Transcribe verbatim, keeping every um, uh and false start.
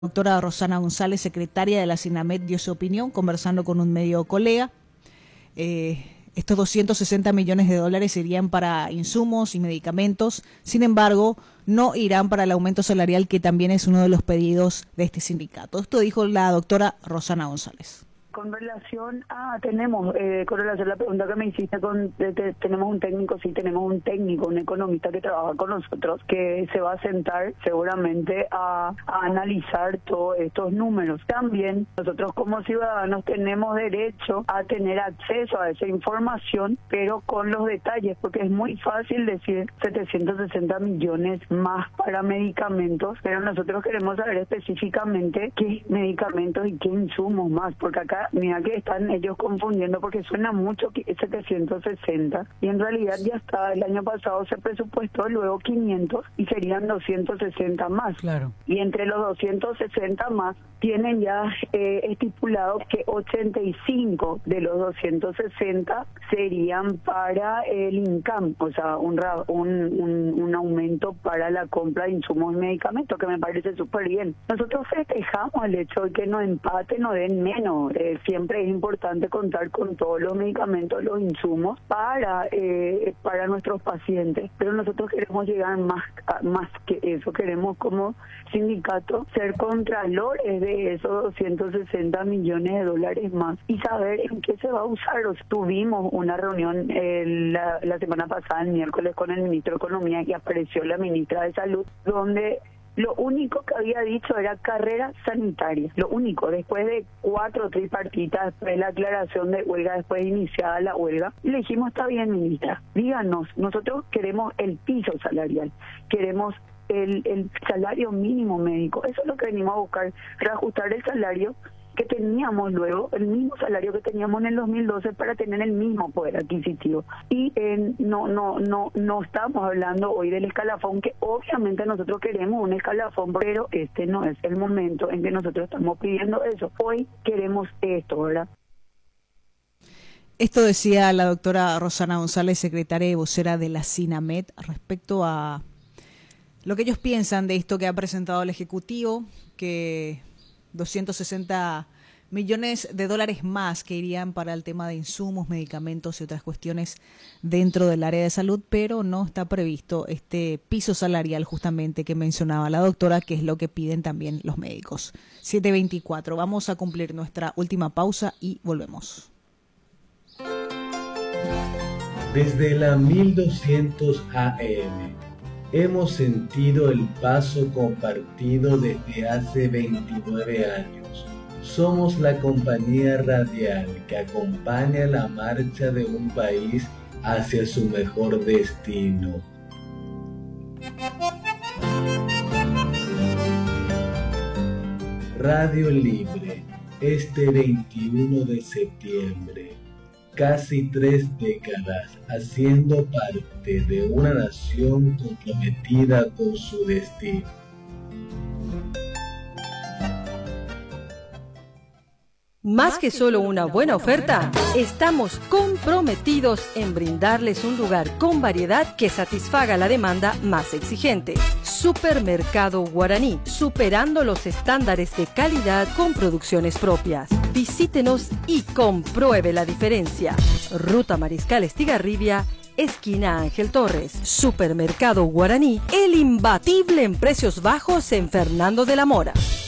Doctora Rosana González, secretaria de la SINAMED, dio su opinión conversando con un medio colega. Eh, estos doscientos sesenta millones de dólares irían para insumos y medicamentos, sin embargo, no irán para el aumento salarial, que también es uno de los pedidos de este sindicato. Esto dijo la doctora Rosana González. Con relación a, tenemos, eh, con relación a la pregunta que me hiciste, con, de, de, tenemos un técnico, sí, tenemos un técnico, un economista que trabaja con nosotros, que se va a sentar seguramente a, a analizar todos estos números. También nosotros como ciudadanos tenemos derecho a tener acceso a esa información, pero con los detalles, porque es muy fácil decir setecientos sesenta millones más para medicamentos, pero nosotros queremos saber específicamente qué medicamentos y qué insumos más, porque acá mira que están ellos confundiendo, porque suena mucho que es setecientos sesenta y en realidad ya está, el año pasado se presupuestó luego quinientos y serían doscientos sesenta más. Claro. Y entre los doscientos sesenta más tienen ya eh, estipulado que ochenta y cinco de los doscientos sesenta serían para el INCAM, o sea, un, un, un, un aumento para la compra de insumos y medicamentos, que me parece súper bien. Nosotros festejamos el hecho de que no empaten o den menos. Eh, siempre es importante contar con todos los medicamentos, los insumos para eh, para nuestros pacientes, pero nosotros queremos llegar más más que eso. Queremos como sindicato ser contralores de esos doscientos sesenta millones de dólares más y saber en qué se va a usar. O sea, tuvimos una reunión eh, la, la semana pasada, el miércoles, con el ministro de Economía, y apareció la ministra de Salud, donde lo único que había dicho era carrera sanitaria, lo único, después de cuatro tripartitas, después de la aclaración de huelga, después de iniciada la huelga, y le dijimos, está bien, ministra, díganos, nosotros queremos el piso salarial, queremos el, el salario mínimo médico, eso es lo que venimos a buscar, reajustar el salario que teníamos luego, el mismo salario que teníamos en el dos mil doce, para tener el mismo poder adquisitivo. Y eh, no no no no estamos hablando hoy del escalafón, que obviamente nosotros queremos un escalafón, pero este no es el momento en que nosotros estamos pidiendo eso. Hoy queremos esto, ¿verdad? Esto decía la doctora Rosana González, secretaria y vocera de la SINAMED, respecto a lo que ellos piensan de esto que ha presentado el Ejecutivo, que doscientos sesenta millones de dólares más que irían para el tema de insumos, medicamentos y otras cuestiones dentro del área de salud, pero no está previsto este piso salarial justamente que mencionaba la doctora, que es lo que piden también los médicos. siete veinticuatro, vamos a cumplir nuestra última pausa y volvemos. Desde la mil doscientos A M hemos sentido el paso compartido desde hace veintinueve años. Somos la compañía radial que acompaña la marcha de un país hacia su mejor destino. Radio Libre, este veintiuno de septiembre. Casi tres décadas haciendo parte de una nación comprometida con su destino. Más que solo una buena oferta, estamos comprometidos en brindarles un lugar con variedad que satisfaga la demanda más exigente. Supermercado Guaraní, superando los estándares de calidad con producciones propias. Visítenos y compruebe la diferencia. Ruta Mariscal Estigarribia, esquina Ángel Torres. Supermercado Guaraní, el imbatible en precios bajos en Fernando de la Mora.